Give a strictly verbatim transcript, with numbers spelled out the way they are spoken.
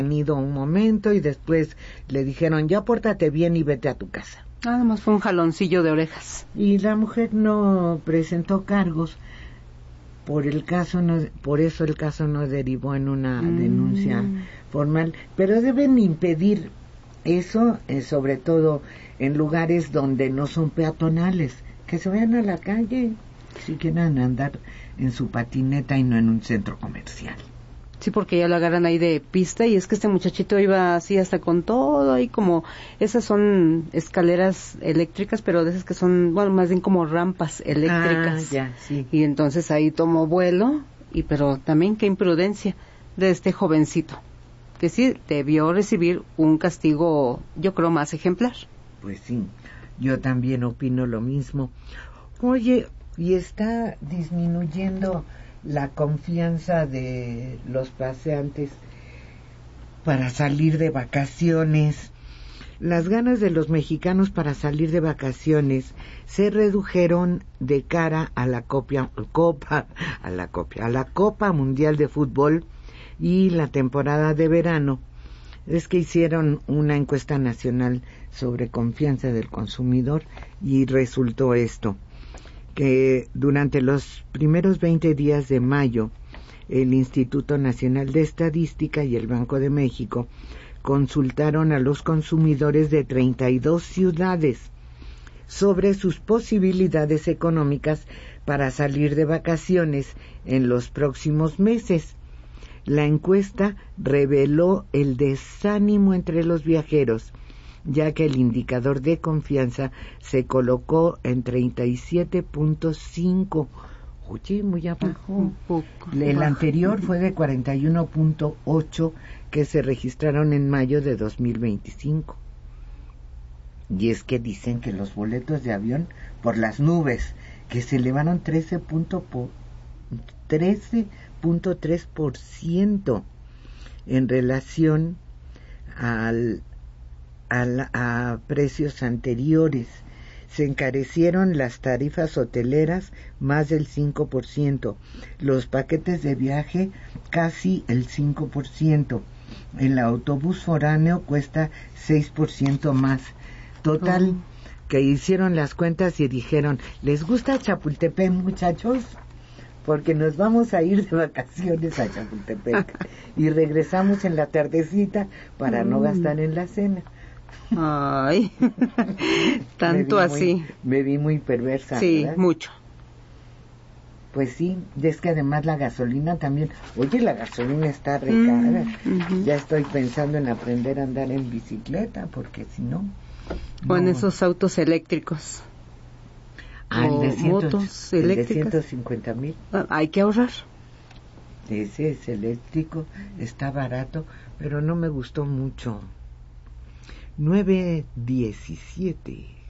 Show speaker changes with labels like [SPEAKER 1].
[SPEAKER 1] ido un momento y después le dijeron, ya pórtate bien y vete a tu casa.
[SPEAKER 2] Nada más fue un jaloncillo de orejas.
[SPEAKER 1] Y la mujer no presentó cargos. Por el caso no, por eso el caso no derivó en una mm. denuncia formal, pero deben impedir eso, eh, sobre todo en lugares donde no son peatonales, que se vayan a la calle si quieren andar en su patineta y no en un centro comercial.
[SPEAKER 2] Sí, porque ya lo agarran ahí de pista, y es que este muchachito iba así hasta con todo, ahí como, esas son escaleras eléctricas, pero de esas que son, bueno, más bien como rampas eléctricas.
[SPEAKER 1] Ah, ya, sí.
[SPEAKER 2] Y entonces ahí tomó vuelo, y pero también qué imprudencia de este jovencito, que sí debió recibir un castigo, yo creo, más ejemplar.
[SPEAKER 1] Pues sí, yo también opino lo mismo. Oye, y está disminuyendo la confianza de los paseantes para salir de vacaciones. Las ganas de los mexicanos para salir de vacaciones se redujeron de cara a la copia, copa, a la copia, a la Copa Mundial de Fútbol y la temporada de verano. Es que hicieron una encuesta nacional sobre confianza del consumidor y resultó esto, que durante los primeros veinte días de mayo, el Instituto Nacional de Estadística y el Banco de México consultaron a los consumidores de treinta y dos ciudades sobre sus posibilidades económicas para salir de vacaciones en los próximos meses. La encuesta reveló el desánimo entre los viajeros, ya que el indicador de confianza se colocó en treinta y siete punto cinco. Oye, muy abajo.
[SPEAKER 2] Un poco
[SPEAKER 1] el
[SPEAKER 2] bajo.
[SPEAKER 1] Anterior fue de cuarenta y uno punto ocho, que se registraron en mayo de dos mil veinticinco. Y es que dicen que los boletos de avión por las nubes, que se elevaron trece punto tres por ciento en relación al A, la, a precios anteriores. Se encarecieron las tarifas hoteleras más del cinco por ciento, los paquetes de viaje casi el cinco por ciento, el autobús foráneo cuesta seis por ciento más. Total, oh. que hicieron las cuentas y dijeron, ¿les gusta Chapultepec, muchachos? Porque nos vamos a ir de vacaciones a Chapultepec y regresamos en la tardecita para mm. no gastar en la cena.
[SPEAKER 2] Ay, tanto
[SPEAKER 1] me
[SPEAKER 2] así.
[SPEAKER 1] Muy, me vi muy perversa.
[SPEAKER 2] Sí,
[SPEAKER 1] ¿verdad?
[SPEAKER 2] Mucho.
[SPEAKER 1] Pues sí, es que además la gasolina también. Oye, la gasolina está re cara. Mm, uh-huh. Ya estoy pensando en aprender a andar en bicicleta, porque si no.
[SPEAKER 2] O en
[SPEAKER 1] no.
[SPEAKER 2] esos autos eléctricos.
[SPEAKER 1] Ah,
[SPEAKER 2] o
[SPEAKER 1] el de ciento,
[SPEAKER 2] motos
[SPEAKER 1] el
[SPEAKER 2] eléctricas.
[SPEAKER 1] de ciento cincuenta mil.
[SPEAKER 2] Ah, hay que ahorrar.
[SPEAKER 1] Ese es eléctrico, está barato, pero no me gustó mucho. nueve diecisiete.